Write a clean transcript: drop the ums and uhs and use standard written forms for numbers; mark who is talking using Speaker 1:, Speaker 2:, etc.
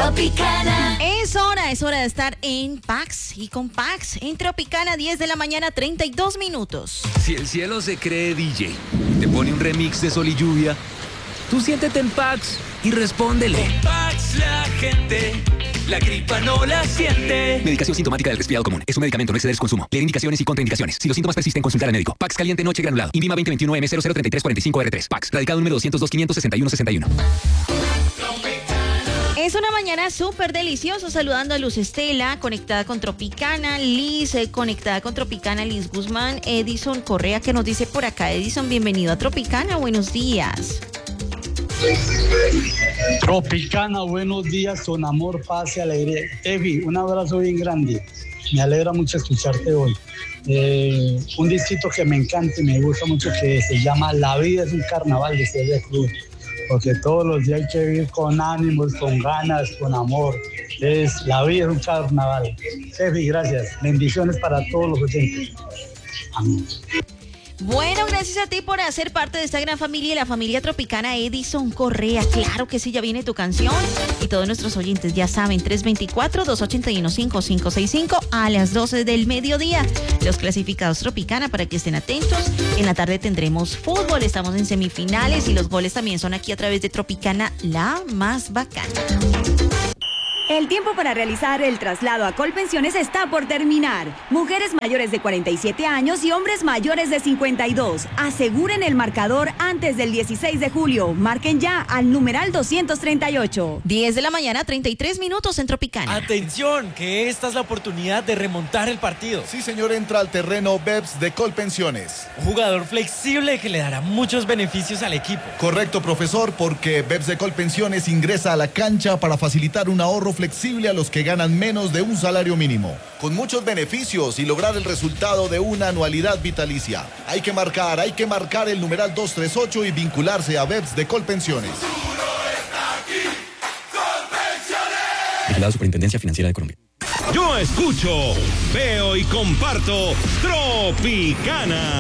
Speaker 1: Tropicana.
Speaker 2: Es hora de estar en Pax y con Pax en Tropicana, 10 de la mañana, 32 minutos.
Speaker 3: Si el cielo se cree DJ, te pone un remix de Sol y Lluvia, tú siéntete en Pax y respóndele.
Speaker 4: Con Pax la gente, la gripa no la siente.
Speaker 3: Medicación sintomática del resfriado común. Es un medicamento, no exceder su consumo. Leer indicaciones y contraindicaciones. Si los síntomas persisten, consultar al médico. Pax caliente noche granulado. INVIMA 2021M003345R3. Pax. Radicado número 202-561-61.
Speaker 2: Es una mañana súper deliciosa, saludando a Luz Estela, conectada con Tropicana, Liz, conectada con Tropicana, Liz Guzmán, Edison Correa, que nos dice por acá, Edison, bienvenido a Tropicana, buenos días.
Speaker 5: Tropicana, buenos días, con amor, paz y alegría. Evi, un abrazo bien grande, me alegra mucho escucharte hoy. Un distrito que me encanta y me gusta mucho, que se llama La Vida es un Carnaval de Celia Cruz, porque todos los días hay que vivir con ánimos, con ganas, con amor. La vida es un carnaval. Evi, gracias. Bendiciones para todos los oyentes. Amén.
Speaker 2: Bueno, gracias a ti por hacer parte de esta gran familia, la familia Tropicana. Edison Correa, claro que sí, ya viene tu canción. Y todos nuestros oyentes ya saben, 324-281-5565 a las 12 del mediodía. Los clasificados Tropicana, para que estén atentos. En la tarde tendremos fútbol, estamos en semifinales y los goles también son aquí a través de Tropicana, la más bacana.
Speaker 6: El tiempo para realizar el traslado a Colpensiones está por terminar. Mujeres mayores de 47 años y hombres mayores de 52. Aseguren el marcador antes del 16 de julio. Marquen ya al numeral 238.
Speaker 2: 10 de la mañana, 33 minutos en Tropicana.
Speaker 4: Atención, que esta es la oportunidad de remontar el partido.
Speaker 7: Sí, señor, entra al terreno BEPS de Colpensiones.
Speaker 4: Un jugador flexible que le dará muchos beneficios al equipo.
Speaker 7: Correcto, profesor, porque BEPS de Colpensiones ingresa a la cancha para facilitar un ahorro flexible a los que ganan menos de un salario mínimo, con muchos beneficios y lograr el resultado de una anualidad vitalicia. Hay que marcar el numeral 238 y vincularse a BEPS de Colpensiones.
Speaker 3: Vigilado Superintendencia Financiera de Colombia.
Speaker 8: Yo escucho, veo y comparto Tropicana.